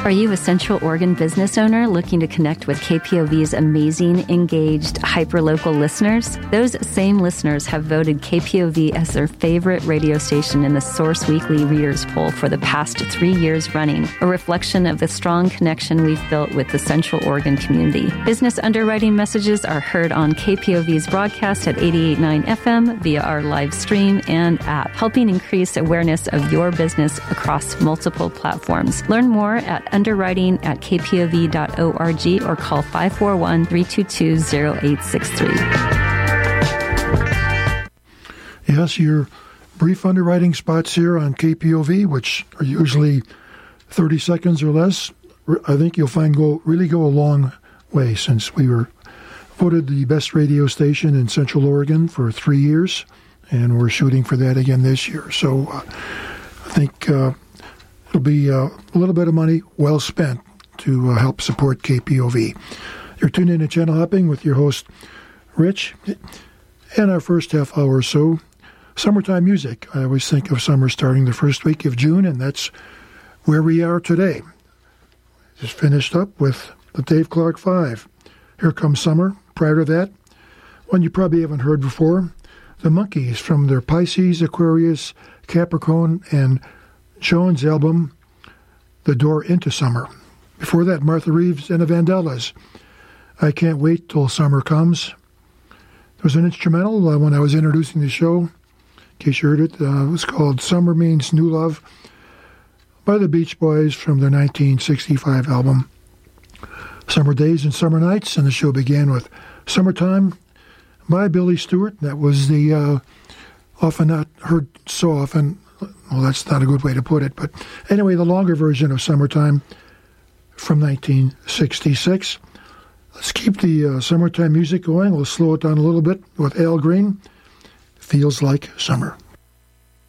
Are you a Central Oregon business owner looking to connect with KPOV's amazing, engaged, hyperlocal listeners? Those same listeners have voted KPOV as their favorite radio station in the Source Weekly Readers Poll for the past 3 years running, a reflection of the strong connection we've built with the Central Oregon community. Business underwriting messages are heard on KPOV's broadcast at 88.9 FM via our live stream and app, helping increase awareness of your business across multiple platforms. Learn more at underwriting@kpov.org or call 541-322-0863. Yes, your brief underwriting spots here on KPOV, which are usually 30 seconds or less, I think you'll find really go a long way, since we were voted the best radio station in Central Oregon for 3 years, and we're shooting for that again this year. So I think it'll be a little bit of money well spent to help support KPOV. You're tuned in to Channel Hopping with your host, Rich. And our first half hour or so, summertime music. I always think of summer starting the first week of June, and that's where we are today. Just finished up with the Dave Clark 5. Here Comes Summer. Prior to that, one you probably haven't heard before, the Monkees from their Pisces, Aquarius, Capricorn, and Jones album, The Door into Summer. Before that, Martha Reeves and the Vandellas, I Can't Wait Till Summer Comes. There was an instrumental when I was introducing the show, in case you heard it. It was called Summer Means New Love by the Beach Boys from their 1965 album, Summer Days and Summer Nights. And the show began with Summertime by Billy Stewart. That was the often not heard so often. Well, that's not a good way to put it. But anyway, the longer version of Summertime from 1966. Let's keep the summertime music going. We'll slow it down a little bit with Al Green. Feels Like Summer.